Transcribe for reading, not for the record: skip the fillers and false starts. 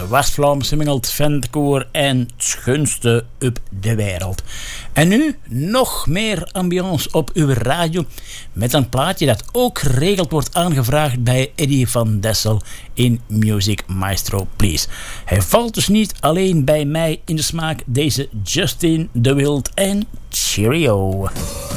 West-Vlaamse mingeld ventkoor en het schoonste op de wereld. En nu nog meer ambiance op uw radio met een plaatje dat ook geregeld wordt aangevraagd bij Eddie van Dessel in Music Maestro Please. Hij valt dus niet alleen bij mij in de smaak, deze Justin de Wild en cheerio.